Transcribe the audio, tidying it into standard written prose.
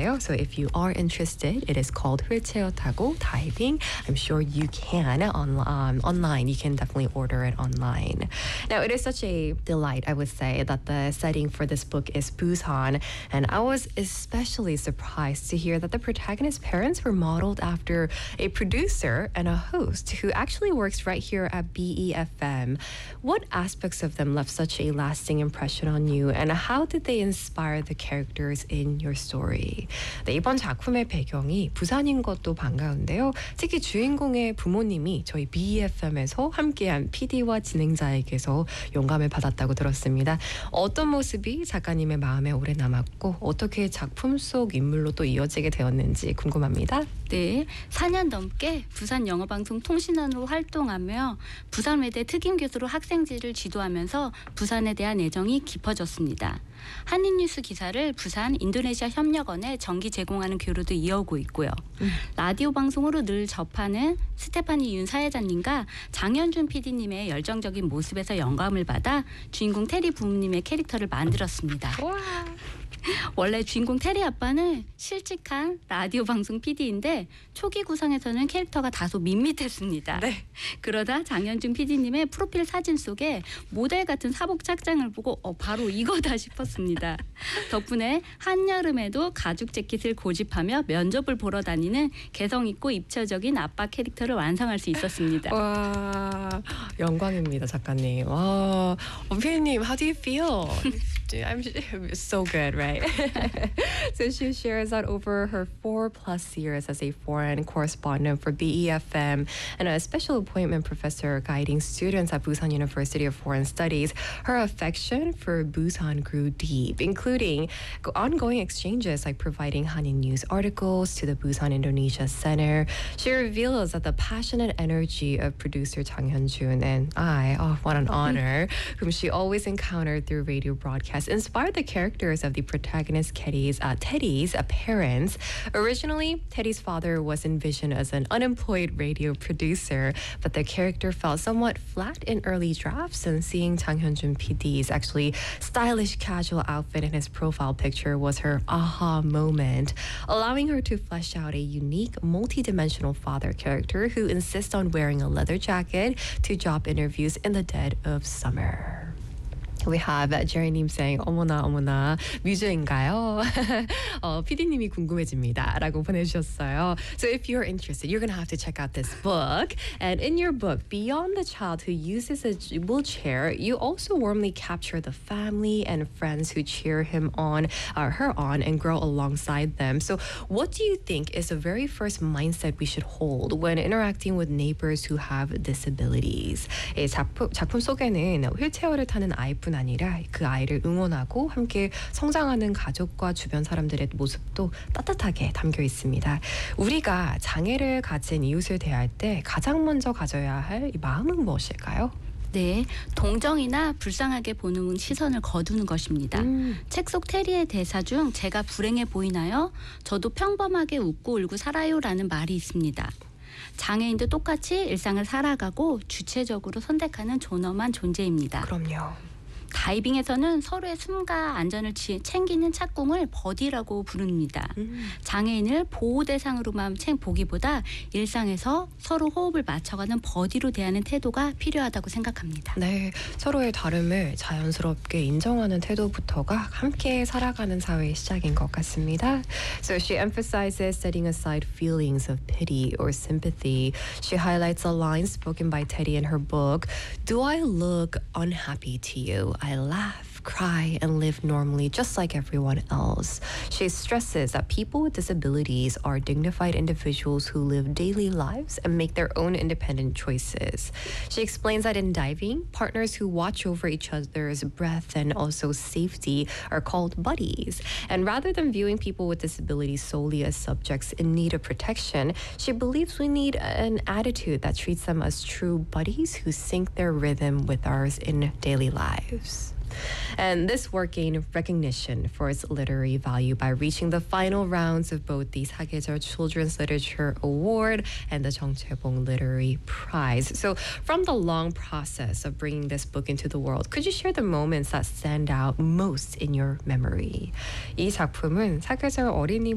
있는데요. So if you are interested, it is called 휠체어 타고 diving. I'm sure you can online. You can definitely order it online. Now, it is such a delight, I would say, that the setting for this book is Busan. And I was especially surprised to hear that the protagonist's parents were modeled after a producer and a host who actually works right here at BEFM. What aspects of them left such a lasting impression on you, and how did they inspire the characters in your story? 네, 이번 작품의 배경이 부산인 것도 반가운데요. 특히 주인공의 부모님이 저희 BEFM에서 함께한 PD와 진행자에게서 영감을 받았다고 들었습니다. 어떤 모습이 작가님의 마음에 오래 남았고 어떻게 작품 속 인물로 또 이어지게 되었는지 궁금합니다. 네, 4년 넘게 부산 영어방송 통신원으로 활동하며 부산외대 특임교수로 학생지를 지도하면서 부산에 대한 애정이 깊어졌습니다. 한인뉴스 기사를 부산 인도네시아 협력원에 정기 제공하는 교류도 이어오고 있고요. 라디오 방송으로 늘 접하는 스테파니 윤 사회자님과 장현준 PD님의 열정적인 모습에서 영감을 받아 주인공 테리 부모님의 캐릭터를 만들었습니다. 원래 주인공 테리 아빠는 실직한 라디오 방송 PD인데 초기 구성에서는 캐릭터가 다소 밋밋했습니다. 네. 그러다 장현준 PD님의 프로필 사진 속에 모델 같은 사복 착장을 보고 바로 이거다 싶었습니다. 덕분에 한여름에도 가죽 재킷을 고집하며 면접을 보러 다니는 개성 있고 입체적인 아빠 캐릭터를 완성할 수 있었습니다. 와, 영광입니다, 작가님. 와, 피디님, how do you feel? I'm so good, right? So she shares that over her 4+ years as a foreign correspondent for BEFM and a special appointment professor guiding students at Busan University of Foreign Studies, her affection for Busan grew deep, including ongoing exchanges like providing Hanin news articles to the Busan Indonesia Center. She reveals that the passionate energy of producer Chang Hyun-jun and what an honor, whom she always encountered through radio broadcasts, inspired the characters of the protagonist Teddy's parents. Originally, Teddy's father was envisioned as an unemployed radio producer, but the character felt somewhat flat in early drafts, and seeing Chang Hyun-jun PD's actually stylish casual outfit in his profile picture was her aha moment, allowing her to flesh out a unique, multi-dimensional father character who insists on wearing a leather jacket to job interviews in the dead of summer. We have Jerry님 saying, 어머나, 뮤즈인가요? PD님이 궁금해집니다. 라고 보내주셨어요. So if you're interested, you're going to have to check out this book. And in your book, beyond the child who uses a wheelchair, you also warmly capture the family and friends who cheer him on, her on, and grow alongside them. So what do you think is the very first mindset we should hold when interacting with neighbors who have disabilities? 이 작품 속에는 휠체어를 타는 아이뿐 아니라 그 아이를 응원하고 함께 성장하는 가족과 주변 사람들의 모습도 따뜻하게 담겨 있습니다. 우리가 장애를 가진 이웃을 대할 때 가장 먼저 가져야 할 이 마음은 무엇일까요? 네, 동정이나 불쌍하게 보는 시선을 거두는 것입니다. 책 속 테리의 대사 중 제가 불행해 보이나요? 저도 평범하게 웃고 울고 살아요라는 말이 있습니다. 장애인도 똑같이 일상을 살아가고 주체적으로 선택하는 존엄한 존재입니다. 그럼요. 다이빙에서는 서로의 숨과 안전을 챙기는 착공을 버디라고 부릅니다. 장애인을 보호 대상으로만 보기보다 일상에서 서로 호흡을 맞춰가는 버디로 대하는 태도가 필요하다고 생각합니다. 네, 서로의 다름을 자연스럽게 인정하는 태도부터가 함께 살아가는 사회의 시작인 것 같습니다. So she emphasizes setting aside feelings of pity or sympathy. She highlights a line spoken by Teddy in her book, "Do I look unhappy to you? I laugh, cry, and live normally just like everyone else." She stresses that people with disabilities are dignified individuals who live daily lives and make their own independent choices. She explains that in diving, partners who watch over each other's breath and also safety are called buddies. And rather than viewing people with disabilities solely as subjects in need of protection, she believes we need an attitude that treats them as true buddies who sync their rhythm with ours in daily lives. And this work gained recognition for its literary value by reaching the final rounds of both the 사계절 Children's Literature Award and the 정채봉 Literary Prize. So from the long process of bringing this book into the world, could you share the moments that stand out most in your memory? 이 작품은 사계절 어린이